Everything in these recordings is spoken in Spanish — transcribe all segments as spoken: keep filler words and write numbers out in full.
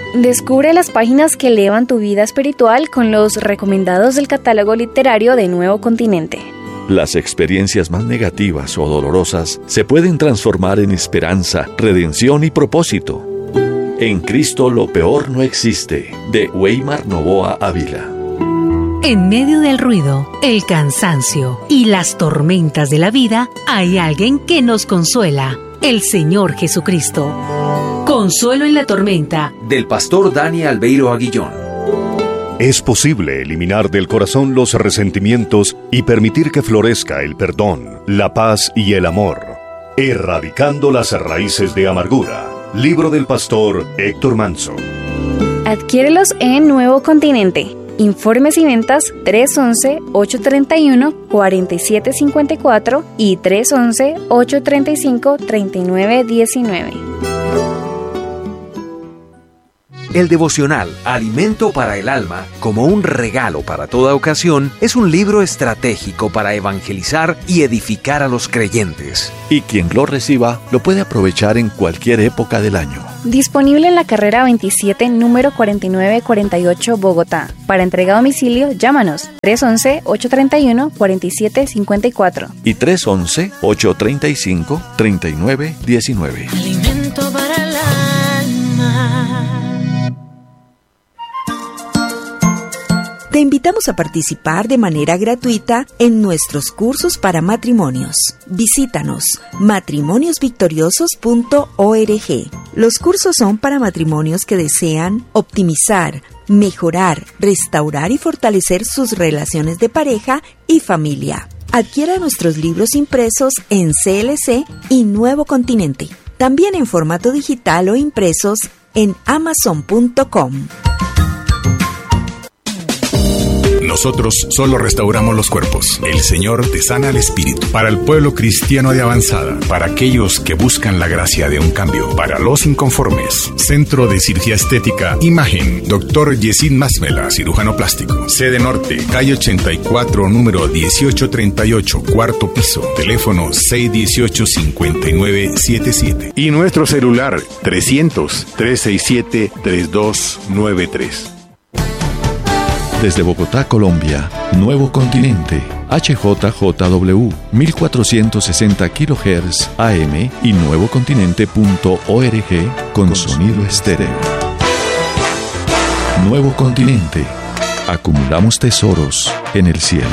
Descubre las páginas que elevan tu vida espiritual con los recomendados del catálogo literario de Nuevo Continente. Las experiencias más negativas o dolorosas se pueden transformar en esperanza, redención y propósito. En Cristo lo peor no existe, de Weimar Novoa Ávila. En medio del ruido, el cansancio y las tormentas de la vida, hay alguien que nos consuela, el Señor Jesucristo. Consuelo en la tormenta, del pastor Dani Albeiro Aguillón. Es posible eliminar del corazón los resentimientos y permitir que florezca el perdón, la paz y el amor, erradicando las raíces de amargura. Libro del pastor Héctor Manso. Adquiérelos en Nuevo Continente. Informes y ventas tres once, ocho treinta y uno, cuarenta y siete cincuenta y cuatro y tres once, ocho treinta y cinco, treinta y nueve diecinueve. El devocional Alimento para el Alma, como un regalo para toda ocasión, es un libro estratégico para evangelizar y edificar a los creyentes. Y quien lo reciba lo puede aprovechar en cualquier época del año. Disponible en la carrera veintisiete, número cuarenta y nueve cuarenta y ocho, Bogotá. Para entrega a domicilio, llámanos tres once, ocho treinta y uno, cuarenta y siete cincuenta y cuatro y tres once, ocho treinta y cinco, treinta y nueve diecinueve. Alimento para el alma. Te invitamos a participar de manera gratuita en nuestros cursos para matrimonios. Visítanos matrimonios victoriosos punto org. Los cursos son para matrimonios que desean optimizar, mejorar, restaurar y fortalecer sus relaciones de pareja y familia. Adquiera nuestros libros impresos en C L C y Nuevo Continente. También en formato digital o impresos en amazon punto com. Nosotros solo restauramos los cuerpos. El Señor te sana el espíritu. Para el pueblo cristiano de avanzada, para aquellos que buscan la gracia de un cambio, para los inconformes. Centro de Cirugía Estética Imagen. Doctor Yesid Masmela, cirujano plástico. Sede Norte, calle ochenta y cuatro, número dieciocho treinta y ocho, cuarto piso. Teléfono seis uno ocho, cinco nueve siete siete. Y nuestro celular trescientos, trescientos sesenta y siete, treinta y dos noventa y tres. Desde Bogotá, Colombia, Nuevo Continente, H J J W, mil cuatrocientos sesenta kilohertz A M y nuevocontinente punto org con sonido estéreo. Nuevo Continente, acumulamos tesoros en el cielo.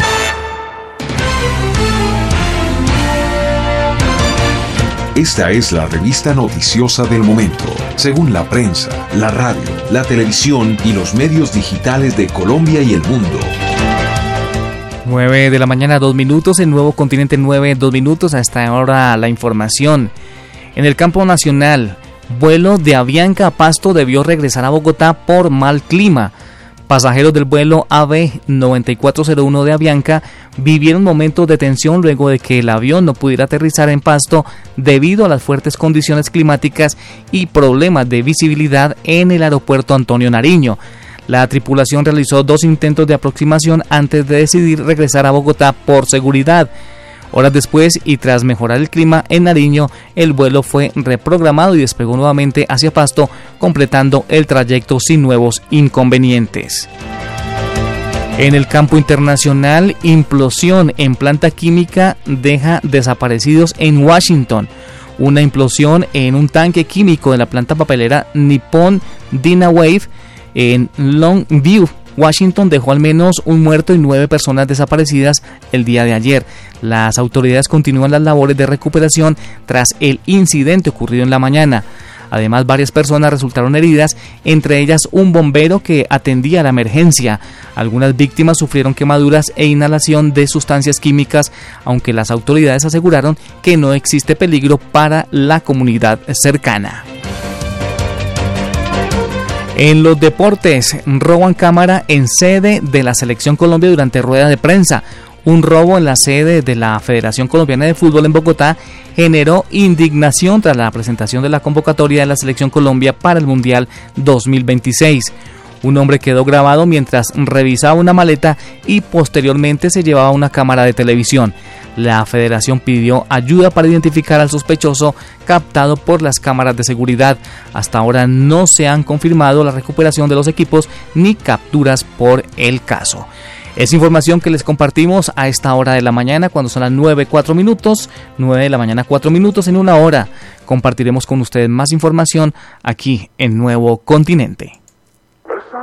Esta es la revista noticiosa del momento, según la prensa, la radio, la televisión y los medios digitales de Colombia y el mundo. nueve de la mañana, dos minutos, en Nuevo Continente nueve, dos minutos, hasta ahora la información. En el campo nacional, vuelo de Avianca a Pasto debió regresar a Bogotá por mal clima. Pasajeros del vuelo A B noventa y cuatro cero uno de Avianca vivieron momentos de tensión luego de que el avión no pudiera aterrizar en Pasto debido a las fuertes condiciones climáticas y problemas de visibilidad en el aeropuerto Antonio Nariño. La tripulación realizó dos intentos de aproximación antes de decidir regresar a Bogotá por seguridad. Horas después, y tras mejorar el clima en Nariño, el vuelo fue reprogramado y despegó nuevamente hacia Pasto, completando el trayecto sin nuevos inconvenientes. En el campo internacional, implosión en planta química deja desaparecidos en Washington. Una implosión en un tanque químico de la planta papelera Nippon Dynawave en Longview, Washington, dejó al menos un muerto y nueve personas desaparecidas el día de ayer. Las autoridades continúan las labores de recuperación tras el incidente ocurrido en la mañana. Además, varias personas resultaron heridas, entre ellas un bombero que atendía la emergencia. Algunas víctimas sufrieron quemaduras e inhalación de sustancias químicas, aunque las autoridades aseguraron que no existe peligro para la comunidad cercana. En los deportes, roban cámara en sede de la Selección Colombia durante rueda de prensa. Un robo en la sede de la Federación Colombiana de Fútbol en Bogotá generó indignación tras la presentación de la convocatoria de la Selección Colombia para el Mundial dos mil veintiséis. Un hombre quedó grabado mientras revisaba una maleta y posteriormente se llevaba una cámara de televisión. La federación pidió ayuda para identificar al sospechoso captado por las cámaras de seguridad. Hasta ahora no se han confirmado la recuperación de los equipos ni capturas por el caso. Es información que les compartimos a esta hora de la mañana, cuando son las nueve, cuatro minutos, nueve de la mañana, cuatro minutos. En una hora compartiremos con ustedes más información aquí en Nuevo Continente.